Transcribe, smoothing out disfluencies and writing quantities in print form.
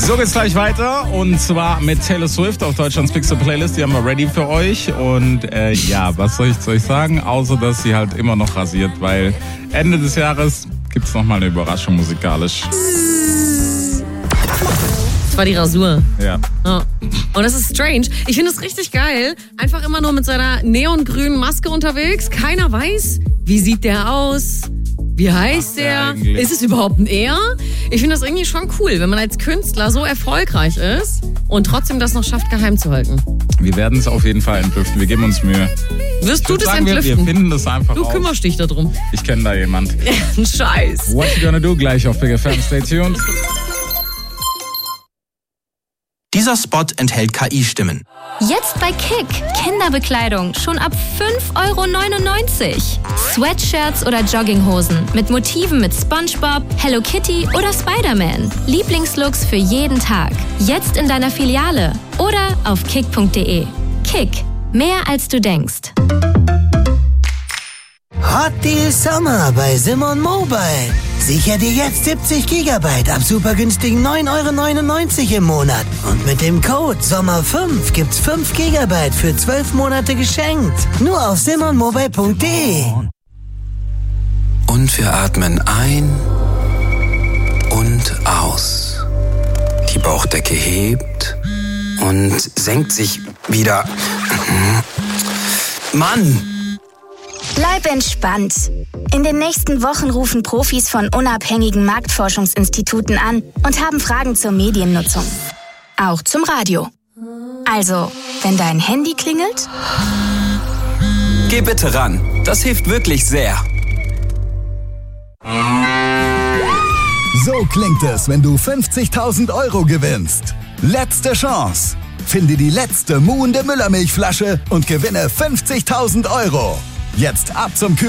So geht's gleich weiter und zwar mit Taylor Swift auf Deutschlands Bigste Playlist. Die haben wir ready für euch und was soll ich zu euch sagen, außer dass sie halt immer noch rasiert, weil Ende des Jahres gibt's nochmal eine Überraschung musikalisch. Das war die Rasur. Ja. Und das ist strange. Ich finde es richtig geil. Einfach immer nur mit seiner neongrünen Maske unterwegs. Keiner weiß, wie sieht der aus? Wie heißt der? Ist es überhaupt ein Er? Ich finde das irgendwie schon cool, wenn man als Künstler so erfolgreich ist und trotzdem das noch schafft, geheim zu halten. Wir werden es auf jeden Fall entlüften. Wir geben uns Mühe. Wirst du das entlüften? Wir finden das einfach Du kümmerst dich darum. Ich kenne da jemand. Ein Scheiß. What you gonna do gleich auf Big FM. Stay tuned. Dieser Spot enthält KI-Stimmen. Jetzt bei Kick. Kinderbekleidung schon ab 5,99 €. Sweatshirts oder Jogginghosen mit Motiven mit SpongeBob, Hello Kitty oder Spider-Man. Lieblingslooks für jeden Tag. Jetzt in deiner Filiale oder auf kick.de. Kick. Mehr als du denkst. Hot Deal Sommer bei Simon Mobile. Sicher dir jetzt 70 GB ab super günstigen 9,99 € im Monat. Und mit dem Code SOMMER5 gibt's 5 GB für 12 Monate geschenkt. Nur auf simonmobile.de. Und wir atmen ein und aus. Die Bauchdecke hebt und senkt sich wieder. Mann! Bleib entspannt. In den nächsten Wochen rufen Profis von unabhängigen Marktforschungsinstituten an und haben Fragen zur Mediennutzung. Auch zum Radio. Also, wenn dein Handy klingelt, Geh bitte ran. Das hilft wirklich sehr. So klingt es, wenn du 50.000 € gewinnst. Letzte Chance. Finde die letzte muhende Müllermilchflasche und gewinne 50.000 €. Jetzt ab zum